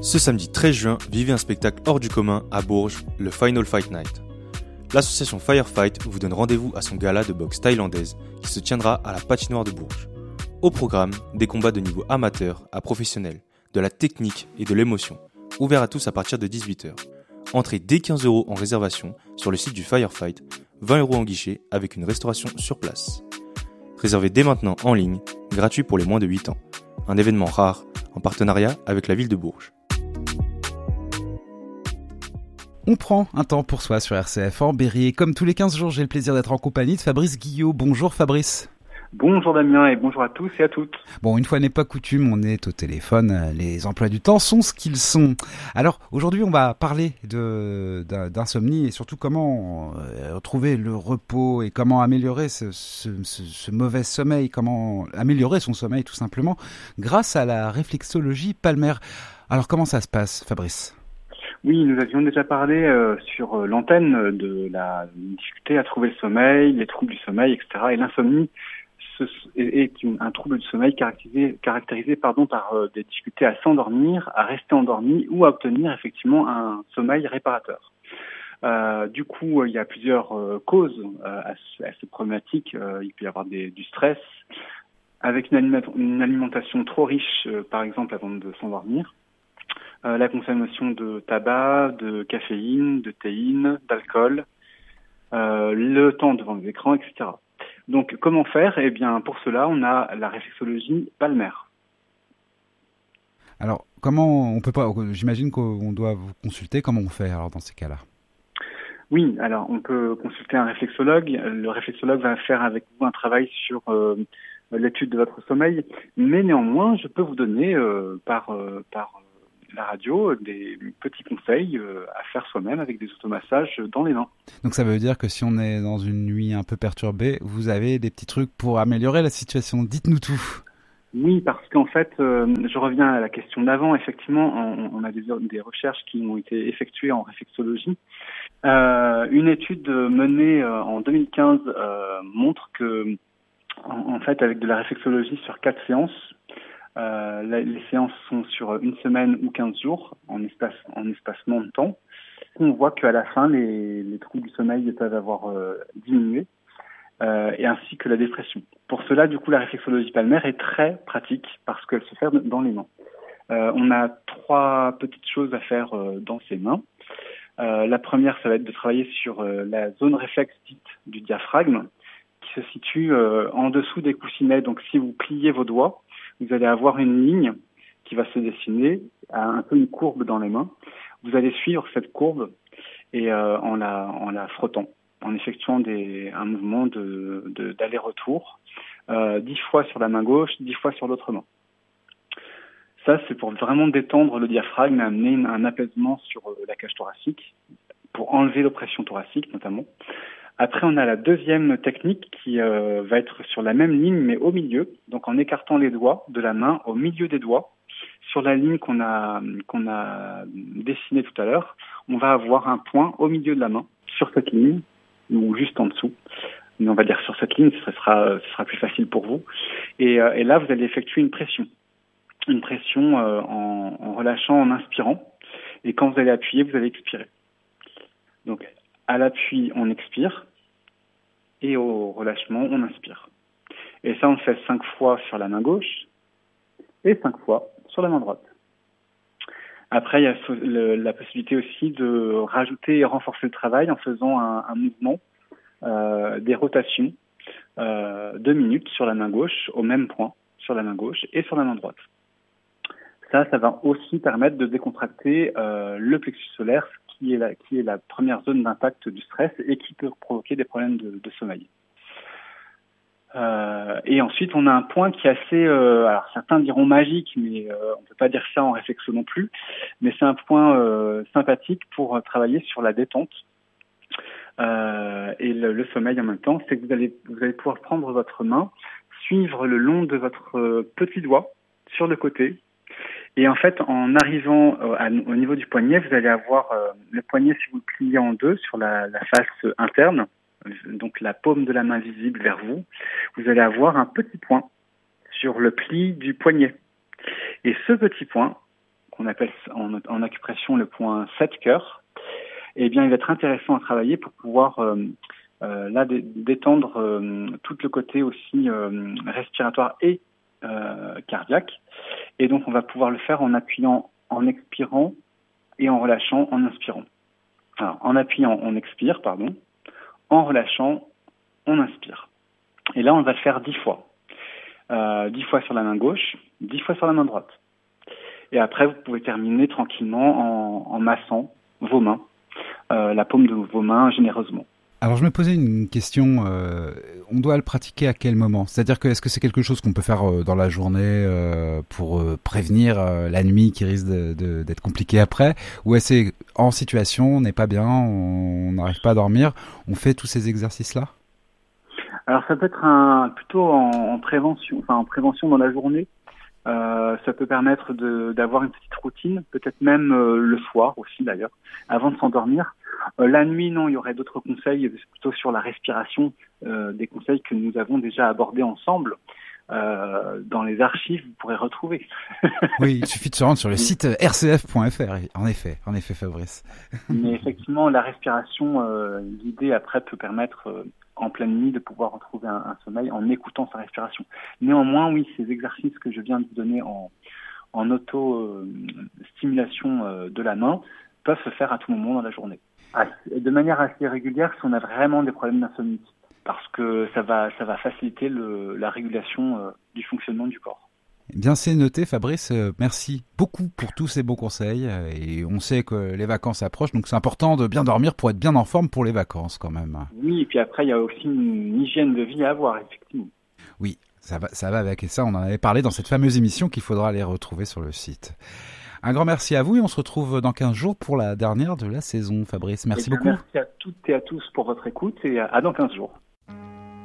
Ce samedi 13 juin, vivez un spectacle hors du commun à Bourges, le Final Fight Night. L'association Firefight vous donne rendez-vous à son gala de boxe thaïlandaise qui se tiendra à la patinoire de Bourges. Au programme, des combats de niveau amateur à professionnel, de la technique et de l'émotion, ouverts à tous à partir de 18h. Entrée dès 15 € en réservation sur le site du Firefight, 20 € en guichet avec une restauration sur place. Réservez dès maintenant en ligne, gratuit pour les moins de 8 ans. Un événement rare, en partenariat avec la ville de Bourges. On prend un temps pour soi sur RCF en Berry et comme tous les 15 jours, j'ai le plaisir d'être en compagnie de Fabrice Guillot. Bonjour Fabrice. Bonjour Damien et bonjour à tous et à toutes. Bon, une fois n'est pas coutume, on est au téléphone, les emplois du temps sont ce qu'ils sont. Alors aujourd'hui, on va parler d'insomnie et surtout comment retrouver le repos et comment améliorer ce mauvais sommeil, comment améliorer son sommeil tout simplement grâce à la réflexologie palmaire. Alors comment ça se passe, Fabrice ? Oui, nous avions déjà parlé sur l'antenne de la difficulté à trouver le sommeil, les troubles du sommeil, etc. Et l'insomnie est un trouble du sommeil caractérisé par des difficultés à s'endormir, à rester endormi ou à obtenir effectivement un sommeil réparateur. Du coup, il y a plusieurs causes à ces problématiques. Il peut y avoir du stress, avec une alimentation trop riche, par exemple, avant de s'endormir. La consommation de tabac, de caféine, de théine, d'alcool, le temps devant les écrans, etc. Donc, comment faire ? Eh bien, pour cela, on a la réflexologie palmaire. Alors, comment on peut pas ? J'imagine qu'on doit vous consulter. Comment on fait alors dans ces cas-là ? Oui, alors on peut consulter un réflexologue. Le réflexologue va faire avec vous un travail sur l'étude de votre sommeil, mais néanmoins, je peux vous donner par la radio des petits conseils à faire soi-même avec des automassages dans les mains. Donc ça veut dire que si on est dans une nuit un peu perturbée, vous avez des petits trucs pour améliorer la situation. Dites-nous tout. Oui, parce qu'en fait, je reviens à la question d'avant. Effectivement, on a des recherches qui ont été effectuées en réflexologie. Une étude menée en 2015 montre que, en fait, avec de la réflexologie sur 4 séances, les séances sont sur une semaine ou 15 jours en espacement de temps. On voit qu'à la fin, les troubles du sommeil peuvent avoir diminué, et ainsi que la dépression. Pour cela, du coup, la réflexologie palmaire est très pratique parce qu'elle se fait dans les mains. On a 3 petites choses à faire dans ses mains. La première, ça va être de travailler sur la zone réflexe dite du diaphragme, qui se situe en dessous des coussinets. Donc, si vous pliez vos doigts, vous allez avoir une ligne qui va se dessiner, un peu une courbe dans les mains. Vous allez suivre cette courbe et en la frottant, en effectuant un mouvement d'aller-retour, 10 fois sur la main gauche, 10 fois sur l'autre main. Ça, c'est pour vraiment détendre le diaphragme et amener un apaisement sur la cage thoracique, pour enlever l'oppression thoracique notamment. Après, on a la deuxième technique qui va être sur la même ligne, mais au milieu. Donc, en écartant les doigts de la main au milieu des doigts, sur la ligne qu'on a dessinée tout à l'heure, on va avoir un point au milieu de la main, sur cette ligne, ou juste en dessous. Mais on va dire sur cette ligne, ce sera plus facile pour vous. Et là, vous allez effectuer une pression. Une pression en relâchant, en inspirant. Et quand vous allez appuyer, vous allez expirer. Donc, à l'appui, on expire. Et au relâchement, on inspire. Et ça, on le fait 5 fois sur la main gauche et 5 fois sur la main droite. Après, il y a la possibilité aussi de rajouter et renforcer le travail en faisant un mouvement, des rotations, 2 minutes sur la main gauche, au même point, sur la main gauche et sur la main droite. Ça va aussi permettre de décontracter le plexus solaire, qui est la première zone d'impact du stress et qui peut provoquer des problèmes de sommeil. Et ensuite, on a un point qui est assez, alors certains diront magique, mais on peut pas dire ça en réflexion non plus. Mais c'est un point sympathique pour travailler sur la détente et le sommeil en même temps. C'est que vous allez pouvoir prendre votre main, suivre le long de votre petit doigt sur le côté. Et en fait, en arrivant au niveau du poignet, vous allez avoir le poignet, si vous le pliez en deux, sur la face interne, donc la paume de la main visible vers vous, vous allez avoir un petit point sur le pli du poignet. Et ce petit point, qu'on appelle en acupression le point 7 cœur, eh bien, il va être intéressant à travailler pour pouvoir détendre tout le côté aussi respiratoire et cardiaque. Et donc, on va pouvoir le faire en appuyant, en expirant et en relâchant, en inspirant. Alors, en appuyant, on expire, pardon. En relâchant, on inspire. Et là, on va le faire 10 fois. 10 fois sur la main gauche, 10 fois sur la main droite. Et après, vous pouvez terminer tranquillement en massant vos mains, la paume de vos mains généreusement. Alors je me posais une question, on doit le pratiquer à quel moment? C'est-à-dire que est-ce que c'est quelque chose qu'on peut faire dans la journée pour prévenir la nuit qui risque d'être compliquée après? Ou est-ce que en situation, on n'est pas bien, on n'arrive pas à dormir, on fait tous ces exercices-là? Alors ça peut être plutôt en prévention dans la journée. Ça peut permettre d'avoir une petite routine, peut-être même le soir aussi d'ailleurs, avant de s'endormir. La nuit, non, il y aurait d'autres conseils, plutôt sur la respiration, des conseils que nous avons déjà abordés ensemble. Dans les archives, vous pourrez retrouver. Oui, il suffit de se rendre sur le site rcf.fr, en effet, Fabrice. Mais effectivement, la respiration guidée après peut permettre en pleine nuit de pouvoir retrouver un sommeil en écoutant sa respiration. Néanmoins, oui, ces exercices que je viens de donner en auto-stimulation de la main peuvent se faire à tout moment dans la journée. De manière assez régulière si on a vraiment des problèmes d'insomnie, parce que ça va faciliter la régulation du fonctionnement du corps. Bien, c'est noté, Fabrice. Merci beaucoup pour tous ces bons conseils. Et on sait que les vacances approchent, donc c'est important de bien dormir pour être bien en forme pour les vacances quand même. Oui, et puis après, il y a aussi une hygiène de vie à avoir, effectivement. Oui, ça va avec. Et ça, on en avait parlé dans cette fameuse émission qu'il faudra aller retrouver sur le site. Un grand merci à vous et on se retrouve dans 15 jours pour la dernière de la saison, Fabrice. Merci beaucoup. Merci à toutes et à tous pour votre écoute et à dans 15 jours.